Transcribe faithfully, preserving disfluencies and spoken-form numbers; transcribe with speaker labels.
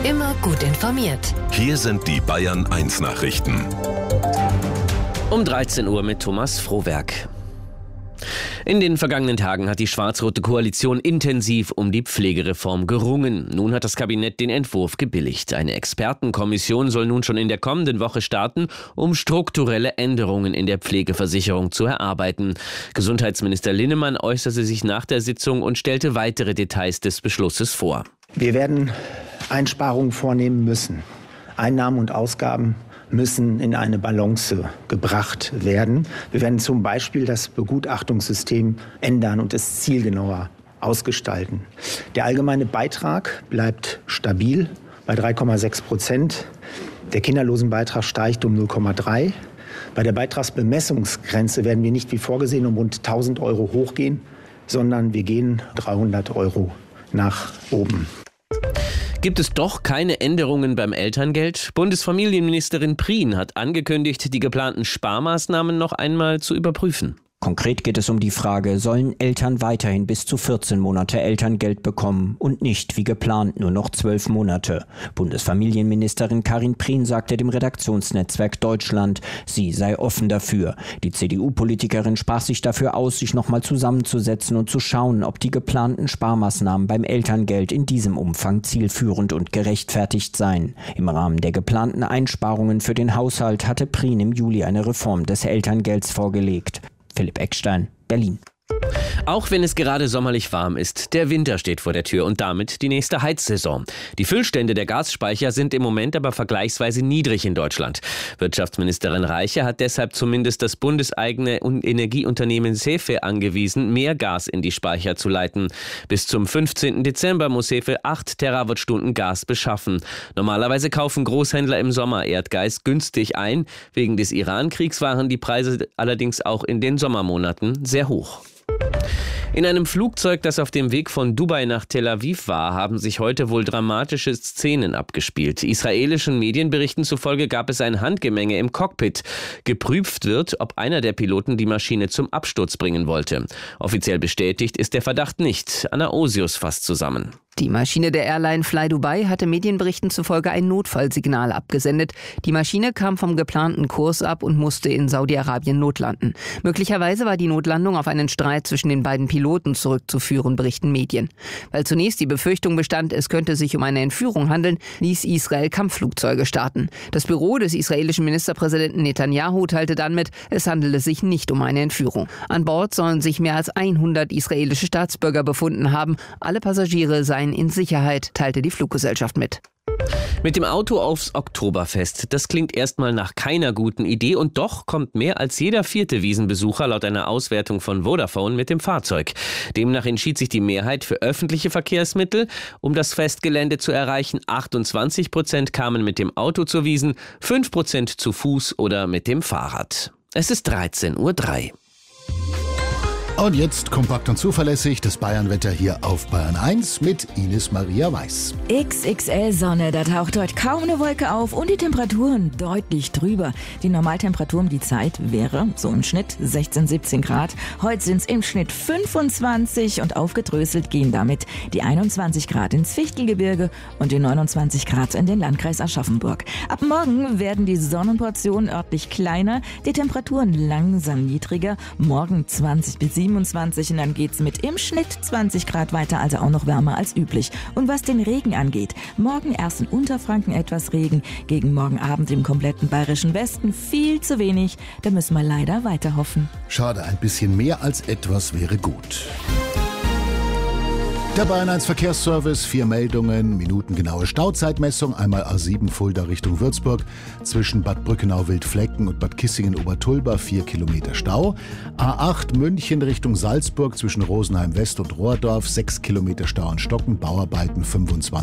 Speaker 1: Immer gut informiert.
Speaker 2: Hier sind die Bayern eins Nachrichten.
Speaker 3: Um dreizehn Uhr mit Thomas Frohwerk. In den vergangenen Tagen hat die schwarz-rote Koalition intensiv um die Pflegereform gerungen. Nun hat das Kabinett den Entwurf gebilligt. Eine Expertenkommission soll nun schon in der kommenden Woche starten, um strukturelle Änderungen in der Pflegeversicherung zu erarbeiten. Gesundheitsminister Linnemann äußerte sich nach der Sitzung und stellte weitere Details des Beschlusses vor.
Speaker 4: Wir werden Einsparungen vornehmen müssen. Einnahmen und Ausgaben müssen in eine Balance gebracht werden. Wir werden zum Beispiel das Begutachtungssystem ändern und es zielgenauer ausgestalten. Der allgemeine Beitrag bleibt stabil bei drei Komma sechs Prozent. Der Kinderlosenbeitrag steigt um null Komma drei. Bei der Beitragsbemessungsgrenze werden wir nicht wie vorgesehen um rund tausend Euro hochgehen, sondern wir gehen dreihundert Euro nach oben.
Speaker 3: Gibt es doch keine Änderungen beim Elterngeld? Bundesfamilienministerin Prien hat angekündigt, die geplanten Sparmaßnahmen noch einmal zu überprüfen.
Speaker 5: Konkret geht es um die Frage, sollen Eltern weiterhin bis zu vierzehn Monate Elterngeld bekommen und nicht wie geplant nur noch zwölf Monate. Bundesfamilienministerin Karin Prien sagte dem Redaktionsnetzwerk Deutschland, sie sei offen dafür. Die C D U-Politikerin sprach sich dafür aus, sich nochmal zusammenzusetzen und zu schauen, ob die geplanten Sparmaßnahmen beim Elterngeld in diesem Umfang zielführend und gerechtfertigt seien. Im Rahmen der geplanten Einsparungen für den Haushalt hatte Prien im Juli eine Reform des Elterngelds vorgelegt. Philipp Eckstein, Berlin.
Speaker 3: Auch wenn es gerade sommerlich warm ist, der Winter steht vor der Tür und damit die nächste Heizsaison. Die Füllstände der Gasspeicher sind im Moment aber vergleichsweise niedrig in Deutschland. Wirtschaftsministerin Reiche hat deshalb zumindest das bundeseigene Energieunternehmen Sefe angewiesen, mehr Gas in die Speicher zu leiten. Bis zum fünfzehnten Dezember muss Sefe acht Terawattstunden Gas beschaffen. Normalerweise kaufen Großhändler im Sommer Erdgas günstig ein. Wegen des Iran-Kriegs waren die Preise allerdings auch in den Sommermonaten sehr hoch. In einem Flugzeug, das auf dem Weg von Dubai nach Tel Aviv war, haben sich heute wohl dramatische Szenen abgespielt. Israelischen Medienberichten zufolge gab es ein Handgemenge im Cockpit. Geprüft wird, ob einer der Piloten die Maschine zum Absturz bringen wollte. Offiziell bestätigt ist der Verdacht nicht. Anna Osius fasst zusammen.
Speaker 6: Die Maschine der Airline Fly Dubai hatte Medienberichten zufolge ein Notfallsignal abgesendet. Die Maschine kam vom geplanten Kurs ab und musste in Saudi-Arabien notlanden. Möglicherweise war die Notlandung auf einen Streit zwischen den beiden Piloten zurückzuführen, berichten Medien. Weil zunächst die Befürchtung bestand, es könnte sich um eine Entführung handeln, ließ Israel Kampfflugzeuge starten. Das Büro des israelischen Ministerpräsidenten Netanyahu teilte dann mit, es handele sich nicht um eine Entführung. An Bord sollen sich mehr als hundert israelische Staatsbürger befunden haben. Alle Passagiere seien in Sicherheit, teilte die Fluggesellschaft mit.
Speaker 3: Mit dem Auto aufs Oktoberfest. Das klingt erstmal nach keiner guten Idee und doch kommt mehr als jeder vierte Wiesenbesucher laut einer Auswertung von Vodafone mit dem Fahrzeug. Demnach entschied sich die Mehrheit für öffentliche Verkehrsmittel. Um das Festgelände zu erreichen, achtundzwanzig Prozent kamen mit dem Auto zur Wiesn, fünf Prozent zu Fuß oder mit dem Fahrrad. Es ist dreizehn Uhr drei.
Speaker 7: Und jetzt kompakt und zuverlässig das Bayernwetter hier auf Bayern eins mit Ines Maria Weiß.
Speaker 8: X X L Sonne, da taucht heute kaum eine Wolke auf und die Temperaturen deutlich drüber. Die Normaltemperatur um die Zeit wäre so im Schnitt sechzehn, siebzehn Grad. Heute sind es im Schnitt fünfundzwanzig und aufgedröselt gehen damit die einundzwanzig Grad ins Fichtelgebirge und die neunundzwanzig Grad in den Landkreis Aschaffenburg. Ab morgen werden die Sonnenportionen örtlich kleiner, die Temperaturen langsam niedriger. Morgen zwanzig bis siebenundzwanzig und dann geht's mit im Schnitt zwanzig Grad weiter, also auch noch wärmer als üblich. Und was den Regen angeht, morgen erst in Unterfranken etwas Regen, gegen morgen Abend im kompletten bayerischen Westen viel zu wenig. Da müssen wir leider weiter hoffen.
Speaker 7: Schade, ein bisschen mehr als etwas wäre gut. Der Bayern eins Verkehrsservice, vier Meldungen, minutengenaue Stauzeitmessung, einmal A sieben Fulda Richtung Würzburg, zwischen Bad Brückenau-Wildflecken und Bad Kissingen-Obertulba vier Kilometer Stau, A acht München Richtung Salzburg zwischen Rosenheim West und Rohrdorf sechs Kilometer Stau und Stocken, Bauarbeiten fünfundzwanzig